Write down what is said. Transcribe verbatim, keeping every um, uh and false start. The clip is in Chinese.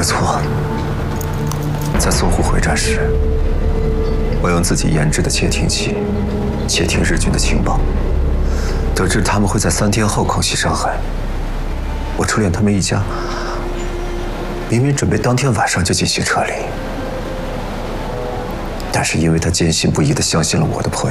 的错。在淞沪会战时，我用自己研制的窃听器窃听日军的情报，得知他们会在三天后空袭上海。我出令他们一家明明准备当天晚上就进行撤离，但是因为他坚信不疑地相信了我的破